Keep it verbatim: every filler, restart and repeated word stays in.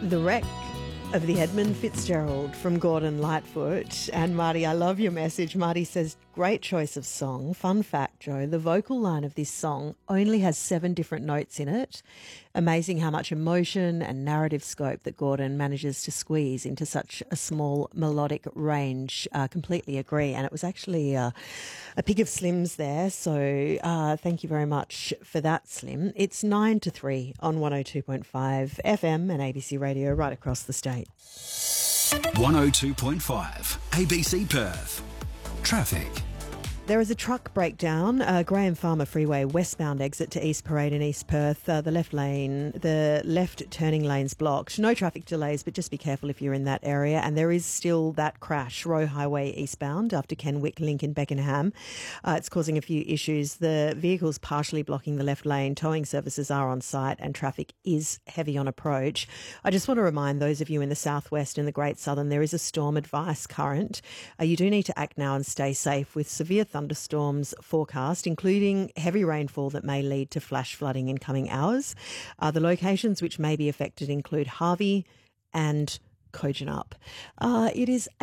The Wreck of the Edmund Fitzgerald from Gordon Lightfoot. And Marty, I love your message. Marty says, great choice of song. Fun fact, Joe, the vocal line of this song only has seven different notes in it. Amazing how much emotion and narrative scope that Gordon manages to squeeze into such a small melodic range. Uh, completely agree. And it was actually uh, a pick of Slim's there. So uh, thank you very much for that, Slim. It's nine to three on one oh two point five F M and A B C Radio right across the state. one oh two point five A B C Perth. Traffic. There is a truck breakdown, uh, Graham Farmer Freeway, westbound exit to East Parade in East Perth. Uh, the left lane, the left turning lane's blocked. No traffic delays, but just be careful if you're in that area. And there is still that crash, Roe Highway eastbound after Kenwick Link in Beckenham. Uh, it's causing a few issues. The vehicle's partially blocking the left lane. Towing services are on site and traffic is heavy on approach. I just want to remind those of you in the southwest and the Great Southern, there is a storm advice current. Uh, you do need to act now and stay safe with severe thunderstorms forecast, including heavy rainfall that may lead to flash flooding in coming hours. Uh, the locations which may be affected include Harvey and Kojonup. Uh, it is